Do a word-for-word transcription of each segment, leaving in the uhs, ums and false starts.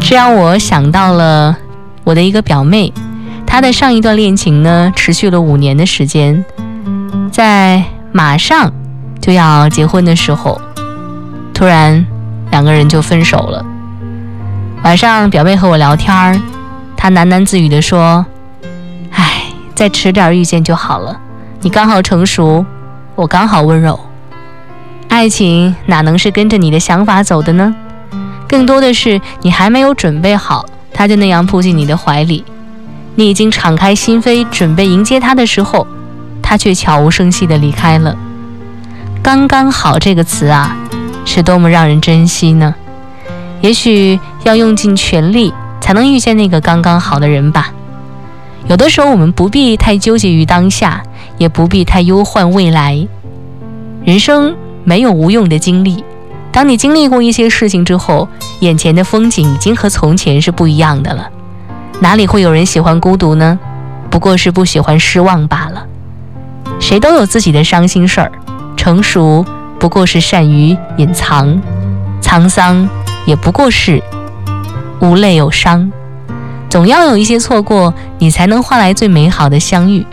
这让我想到了我的一个表妹，她的上一段恋情呢，持续了五年的时间，在马上就要结婚的时候，突然两个人就分手了。晚上表妹和我聊天，她喃喃自语地说：唉，再迟点遇见就好了，你刚好成熟，我刚好温柔。爱情哪能是跟着你的想法走的呢？更多的是你还没有准备好，他就那样扑进你的怀里，你已经敞开心扉准备迎接他的时候，他却悄无声息地离开了。刚刚好这个词啊，是多么让人珍惜呢？也许要用尽全力才能遇见那个刚刚好的人吧。有的时候我们不必太纠结于当下，也不必太忧患未来。人生没有无用的经历，当你经历过一些事情之后，眼前的风景已经和从前是不一样的了。哪里会有人喜欢孤独呢？不过是不喜欢失望罢了。谁都有自己的伤心事儿，成熟不过是善于隐藏，沧桑也不过是无泪有伤。总要有一些错过，你才能换来最美好的相遇。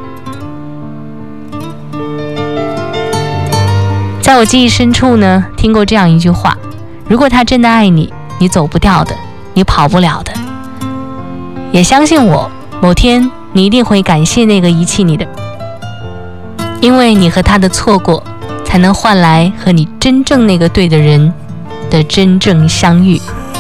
在我记忆深处呢，听过这样一句话：如果他真的爱你，你走不掉的，你跑不了的。也相信我，某天你一定会感谢那个遗弃你的，因为你和他的错过，才能换来和你真正那个对的人的真正相遇。